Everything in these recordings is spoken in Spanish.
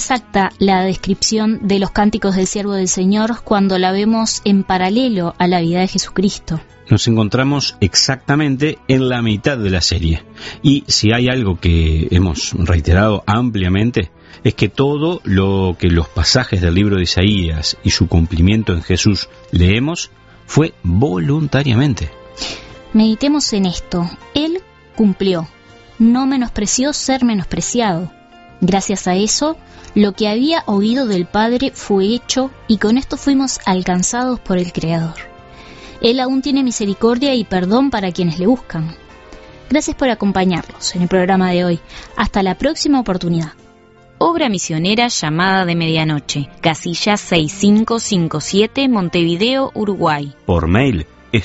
exacta la descripción de los cánticos del siervo del Señor cuando la vemos en paralelo a la vida de Jesucristo. Nos encontramos exactamente en la mitad de la serie. Y si hay algo que hemos reiterado ampliamente, es que todo lo que los pasajes del libro de Isaías y su cumplimiento en Jesús leemos fue voluntariamente. Meditemos en esto. Él cumplió, no menospreció ser menospreciado. Gracias a eso, lo que había oído del Padre fue hecho y con esto fuimos alcanzados por el Creador. Él aún tiene misericordia y perdón para quienes le buscan. Gracias por acompañarnos en el programa de hoy. Hasta la próxima oportunidad. Obra misionera Llamada de Medianoche, casilla 6557, Montevideo, Uruguay. Por mail,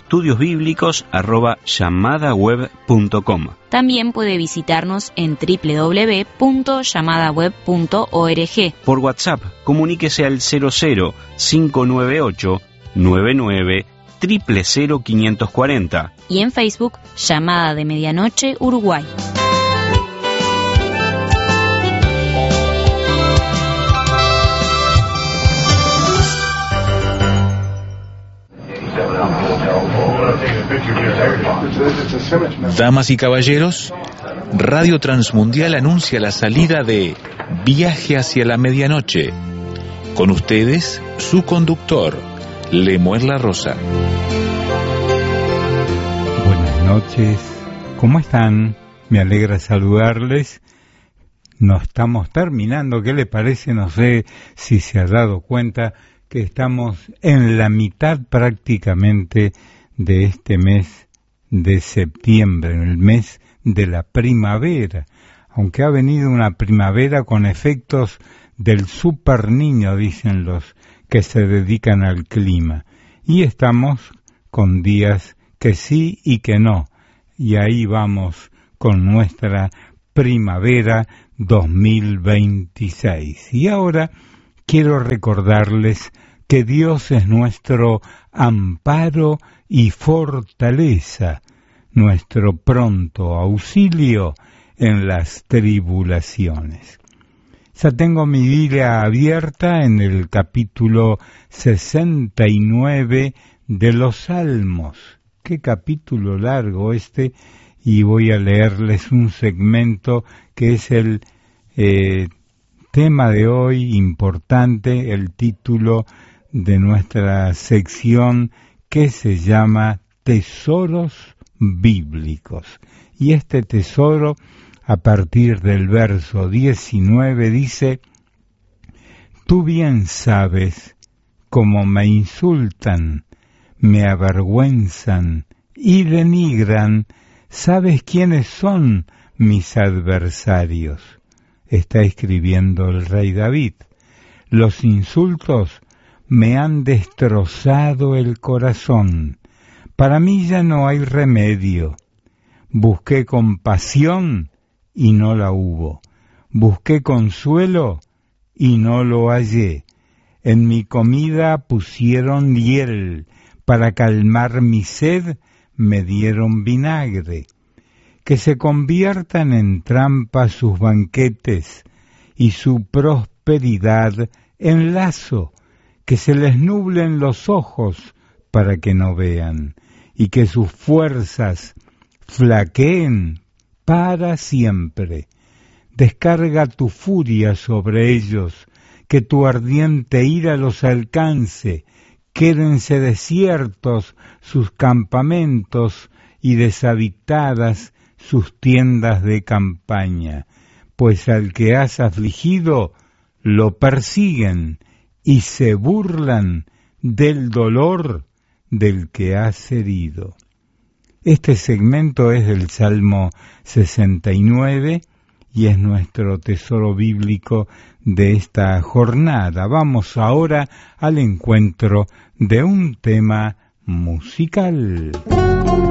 estudiosbiblicos@llamadaweb.com. También puede visitarnos en www.llamadaweb.org. Por WhatsApp, comuníquese al 00 598 99 000540. Y en Facebook, Llamada de Medianoche, Uruguay. Damas y caballeros, Radio Transmundial anuncia la salida de Viaje hacia la Medianoche. Con ustedes, su conductor, Lemuel La Rosa. Buenas noches, ¿cómo están? Me alegra saludarles. Nos estamos terminando, ¿qué le parece? No sé si se ha dado cuenta que estamos en la mitad prácticamente de este mes de septiembre, en el mes de la primavera, aunque ha venido una primavera con efectos del super niño, dicen los que se dedican al clima, y estamos con días que sí y que no, y ahí vamos con nuestra primavera 2026. Y ahora quiero recordarles que Dios es nuestro amparo y fortaleza, nuestro pronto auxilio en las tribulaciones. Ya tengo mi Biblia abierta en el capítulo 69 de los Salmos. Qué capítulo largo este, y voy a leerles un segmento que es el tema de hoy importante, el título de nuestra sección que se llama Tesoros Bíblicos. Y este tesoro, a partir del verso 19, dice: Tú bien sabes cómo me insultan, me avergüenzan y denigran, sabes quiénes son mis adversarios. Está escribiendo el rey David. Los insultos me han destrozado el corazón. Para mí ya no hay remedio. Busqué compasión y no la hubo. Busqué consuelo y no lo hallé. En mi comida pusieron hiel. Para calmar mi sed me dieron vinagre. Que se conviertan en trampa sus banquetes y su prosperidad en lazo. Que se les nublen los ojos para que no vean, y que sus fuerzas flaqueen para siempre. Descarga tu furia sobre ellos, que tu ardiente ira los alcance, quédense desiertos sus campamentos y deshabitadas sus tiendas de campaña, pues al que has afligido lo persiguen, y se burlan del dolor del que has herido. Este segmento es del Salmo 69 y es nuestro tesoro bíblico de esta jornada. Vamos ahora al encuentro de un tema musical.